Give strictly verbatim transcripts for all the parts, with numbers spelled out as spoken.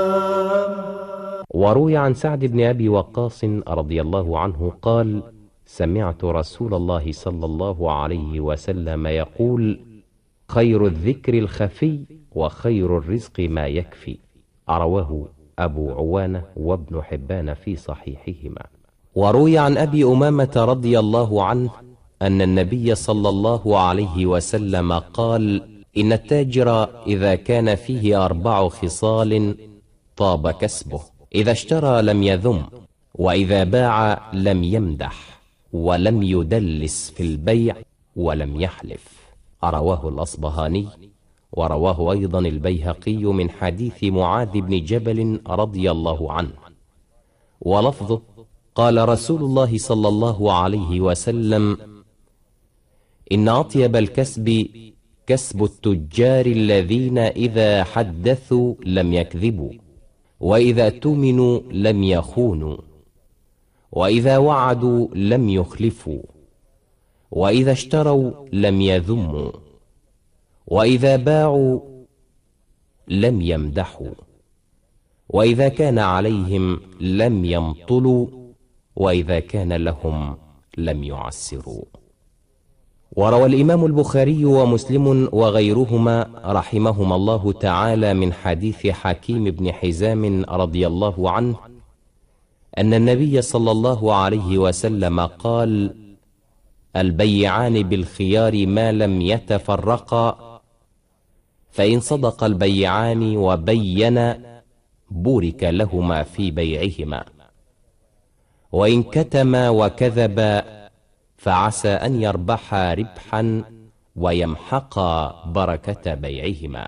وروي عن سعد بن أبي وقاص رضي الله عنه قال: سمعت رسول الله صلى الله عليه وسلم يقول: خير الذكر الخفي وخير الرزق ما يكفي. رواه أبو عوانة وابن حبان في صحيحهما. وروي عن أبي أمامة رضي الله عنه أن النبي صلى الله عليه وسلم قال: إن التاجر إذا كان فيه أربع خصال طاب كسبه: إذا اشترى لم يذم، وإذا باع لم يمدح، ولم يدلس في البيع، ولم يحلف. رواه الأصبهاني. ورواه أيضا البيهقي من حديث معاذ بن جبل رضي الله عنه، ولفظه: قال رسول الله صلى الله عليه وسلم: إن أطيب الكسب كسب التجار الذين إذا حدثوا لم يكذبوا، وإذا اؤتمنوا لم يخونوا، وإذا وعدوا لم يخلفوا، وإذا اشتروا لم يذموا، وإذا باعوا لم يمدحوا، وإذا كان عليهم لم يمطلوا، وإذا كان لهم لم يعسروا. وروى الإمام البخاري ومسلم وغيرهما رحمهما الله تعالى من حديث حكيم بن حزام رضي الله عنه أن النبي صلى الله عليه وسلم قال: البيعان بالخيار ما لم يتفرقا، فإن صدق البيعان وبينا بورك لهما في بيعهما، وإن كتما وكذبا فعسى أن يربحا ربحا ويمحقا بركة بيعهما.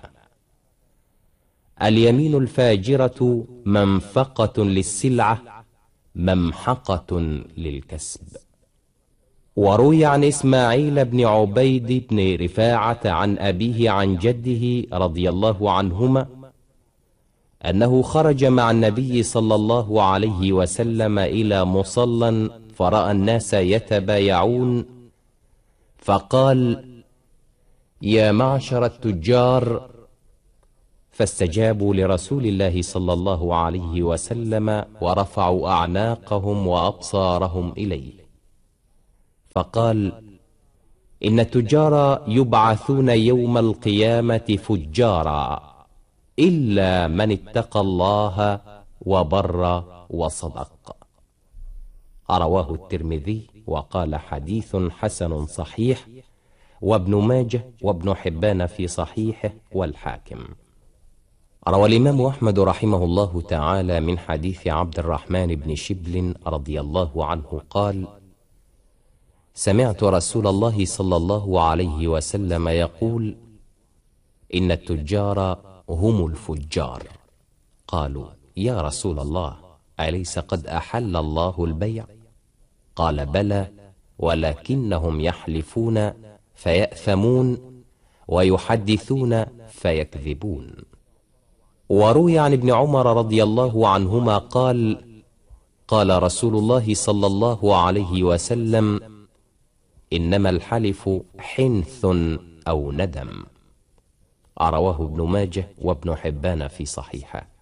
اليمين الفاجرة منفقة للسلعة ممحقة للكسب. وروي عن إسماعيل بن عبيد بن رفاعة عن أبيه عن جده رضي الله عنهما أنه خرج مع النبي صلى الله عليه وسلم إلى مصلى فرأى الناس يتبايعون، فقال: يا معشر التجار، فاستجابوا لرسول الله صلى الله عليه وسلم ورفعوا أعناقهم وأبصارهم إليه، فقال: إن التجار يبعثون يوم القيامة فجارا إلا من اتقى الله وبر وصدق. رواه الترمذي وقال: حديث حسن صحيح، وابن ماجه وابن حبان في صحيحه، والحاكم. روى الإمام أحمد رحمه الله تعالى من حديث عبد الرحمن بن شبل رضي الله عنه قال: سمعت رسول الله صلى الله عليه وسلم يقول: إن التجار هم الفجار. قالوا: يا رسول الله، أليس قد أحل الله البيع؟ قال: بلى، ولكنهم يحلفون فيأثمون، ويحدثون فيكذبون. وروي عن ابن عمر رضي الله عنهما قال: قال رسول الله صلى الله عليه وسلم: إنما الحلف حنث أو ندم. رواه ابن ماجه وابن حبان في صحيحه.